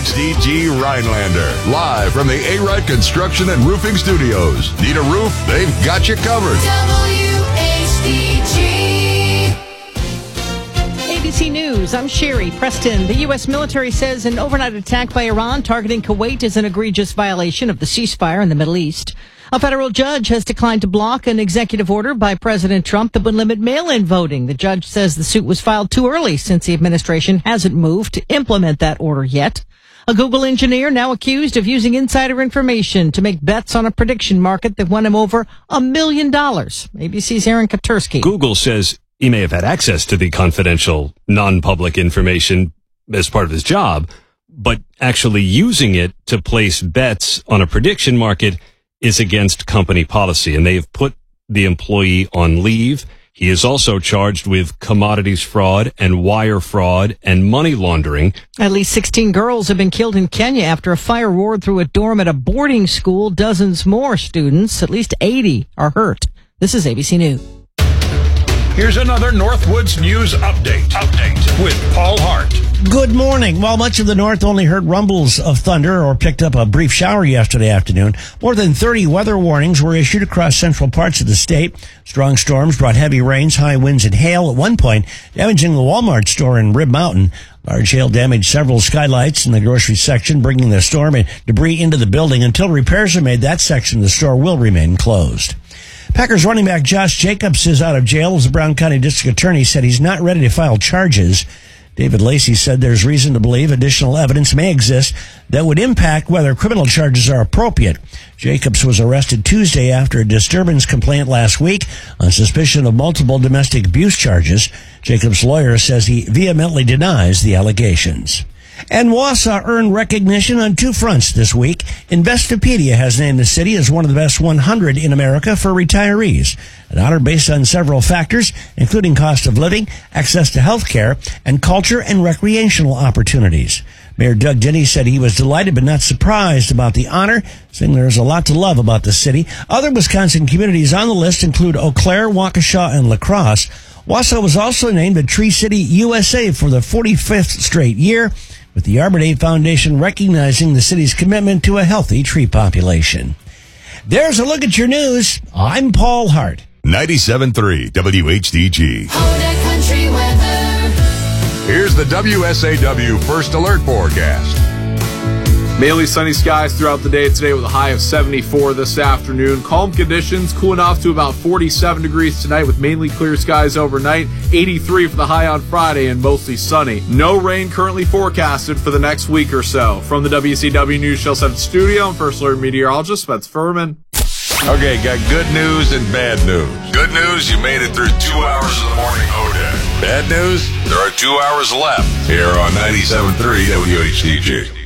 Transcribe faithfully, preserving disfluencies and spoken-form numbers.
H D G Rhinelander. Live from the A-Rite Construction and Roofing Studios. Need a roof? They've got you covered. W H D G. A B C News, I'm Sherry Preston. The U S military says an overnight attack by Iran targeting Kuwait is an egregious violation of the ceasefire in the Middle East. A federal judge has declined to block an executive order by President Trump that would limit mail-in voting. The judge says the suit was filed too early since the administration hasn't moved to implement that order yet. A Google engineer now accused of using insider information to make bets on a prediction market that won him over a million dollars. A B C's Aaron Katursky. Google says he may have had access to the confidential, non-public information as part of his job, but actually using it to place bets on a prediction market is against company policy, and they have put the employee on leave. He is also charged with commodities fraud and wire fraud and money laundering. At least sixteen girls have been killed in Kenya after a fire roared through a dorm at a boarding school. Dozens more students, at least eighty, are hurt. This is A B C News. Here's another Northwoods News Update. Update with Paul Hart. Good morning. While much of the north only heard rumbles of thunder or picked up a brief shower yesterday afternoon, more than thirty weather warnings were issued across central parts of the state. Strong storms brought heavy rains, high winds, and hail at one point, damaging the Walmart store in Rib Mountain. Large hail damaged several skylights in the grocery section, bringing the storm and debris into the building. Until repairs are made, that section of the store will remain closed. Packers running back Josh Jacobs is out of jail as the Brown County District Attorney said he's not ready to file charges. David Lacey said there's reason to believe additional evidence may exist that would impact whether criminal charges are appropriate. Jacobs was arrested Tuesday after a disturbance complaint last week on suspicion of multiple domestic abuse charges. Jacobs' lawyer says he vehemently denies the allegations. And Wausau earned recognition on two fronts this week. Investopedia has named the city as one of the best one hundred in America for retirees, an honor based on several factors, including cost of living, access to health care, and culture and recreational opportunities. Mayor Doug Denny said he was delighted but not surprised about the honor, saying there's a lot to love about the city. Other Wisconsin communities on the list include Eau Claire, Waukesha, and La Crosse. Wausau was also named a Tree City U S A for the forty-fifth straight year, with the Arbor Day Foundation recognizing the city's commitment to a healthy tree population. There's a look at your news. I'm Paul Hart. ninety-seven point three W H D G. Hoda Country Weather. Here's the W S A W First Alert Forecast. Mainly sunny skies throughout the day today with a high of seventy-four this afternoon. Calm conditions, cooling off to about forty-seven degrees tonight with mainly clear skies overnight. eighty-three for the high on Friday and mostly sunny. No rain currently forecasted for the next week or so. From the W C W News Shell seven studio, I'm First Alert meteorologist Spencer Furman. Okay, got good news and bad news. Good news, you made it through two hours of the morning Hoda. Bad news, there are two hours left here on ninety-seven point three W H D G.